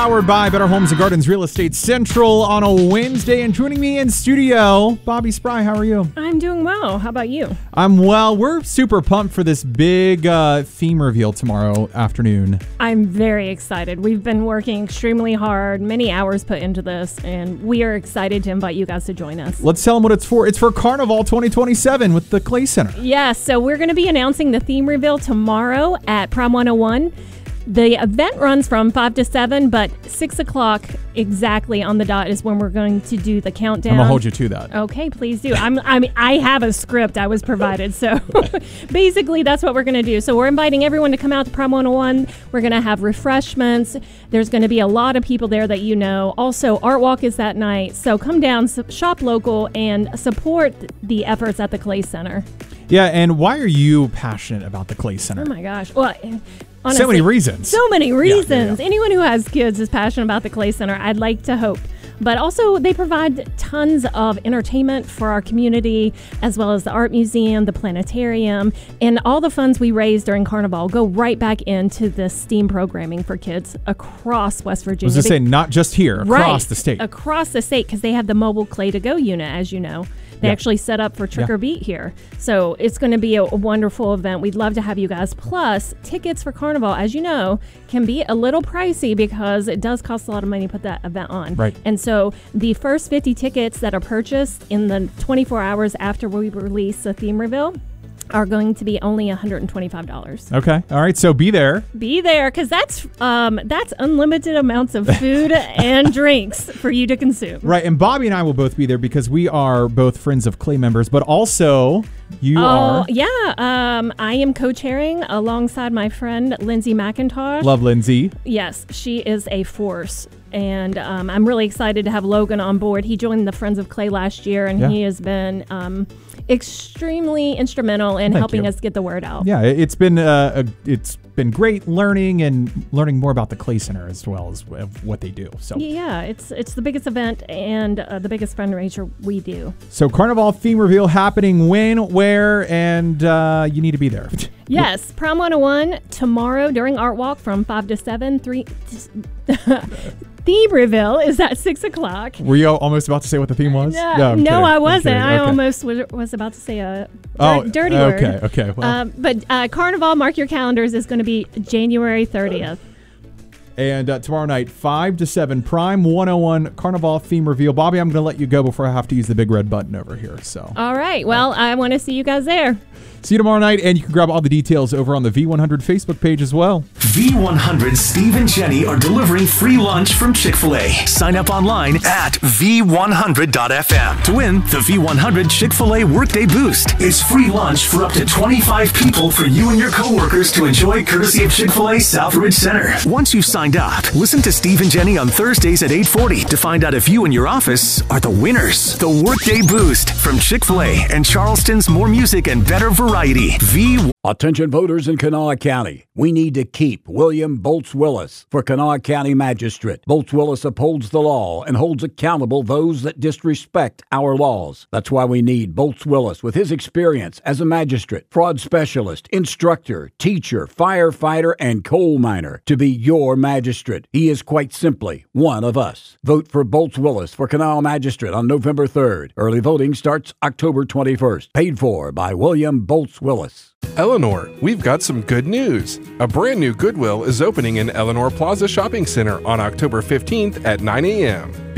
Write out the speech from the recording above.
powered by Better Homes and Gardens Real Estate Central on a Wednesday. And joining me in studio, Bobby Spry. How are you? I'm doing well. How about you? I'm well. We're super pumped for this big theme reveal tomorrow afternoon. I'm very excited. We've been working extremely hard, many hours put into this, and we are excited to invite you guys to join us. Let's tell them what it's for. It's for Carnival 2027 with the Clay Center. Yes, so we're going to be announcing the theme reveal tomorrow at Prom 101. The event runs from 5 to 7, but 6 o'clock exactly on the dot is when we're going to do the countdown. I'm going to hold you to that. Okay, please do. I have a script I was provided, so basically that's what we're going to do. So we're inviting everyone to come out to Prom 101. We're going to have refreshments. There's going to be a lot of people there that you know. Also, Art Walk is that night. So come down, shop local, and support the efforts at the Clay Center. Yeah, and why are you passionate about the Clay Center? Oh my gosh. Well, honestly, so many reasons. So many reasons. Yeah. Anyone who has kids is passionate about the Clay Center, I'd like to hope. But also, they provide tons of entertainment for our community, as well as the art museum, the planetarium, and all the funds we raise during Carnival go right back into the STEAM programming for kids across West Virginia. I was going to say, not just here, across the state. Across the state, because they have the mobile Clay to Go unit, as you know. They actually set up for Trick or Beat here. So it's going to be a wonderful event. We'd love to have you guys. Plus, tickets for Carnival, as you know, can be a little pricey because it does cost a lot of money to put that event on. Right. And so the first 50 tickets that are purchased in the 24 hours after we release the theme reveal are going to be only $125. Okay. All right. So be there. Be there, because that's unlimited amounts of food and drinks for you to consume. Right. And Bobby and I will both be there because we are both Friends of Clay members, but also you are. Yeah. I am co-chairing alongside my friend, Lindsay McIntosh. Love Lindsay. Yes. She is a force. And I'm really excited to have Logan on board. He joined the Friends of Clay last year, and he has been extremely instrumental in helping us get the word out. Yeah, it's been great learning more about the Clay Center as well as what they do. So yeah, it's the biggest event and the biggest fundraiser we do. So Carnival theme reveal happening when, where, and you need to be there. Yes, Prom 101 tomorrow during Art Walk from 5 to 7. Theme reveal is at 6 o'clock. Were you almost about to say what the theme was? No, I wasn't. I almost was about to say a dirty word. Okay. Well. But Carnival, mark your calendars, is going to be January 30th. And tomorrow night, 5 to 7, Prime 101 Carnival theme reveal. Bobby, I'm going to let you go before I have to use the big red button over here. So. All right. Well, I want to see you guys there. See you tomorrow night, and you can grab all the details over on the V100 Facebook page as well. V100 Steve and Jenny are delivering free lunch from Chick-fil-A. Sign up online at V100.fm to win the V100 Chick-fil-A Workday Boost. It's free lunch for up to 25 people for you and your coworkers to enjoy, courtesy of Chick-fil-A Southridge Center. Once you've signed up, listen to Steve and Jenny on Thursdays at 8:40 to find out if you and your office are the winners. The Workday Boost from Chick-fil-A and Charleston's More Music and Better Variety. Attention voters in Kanawha County. We need to keep William Bolts Willis for Kanawha County Magistrate. Bolts Willis upholds the law and holds accountable those that disrespect our laws. That's why we need Bolts Willis with his experience as a magistrate, fraud specialist, instructor, teacher, firefighter, and coal miner to be your magistrate. He is quite simply one of us. Vote for Bolts Willis for Kanawha Magistrate on November 3rd. Early voting starts October 21st. Paid for by William Bolts Willis. Eleanor, we've got some good news. A brand new Goodwill is opening in Eleanor Plaza Shopping Center on October 15th at 9 a.m.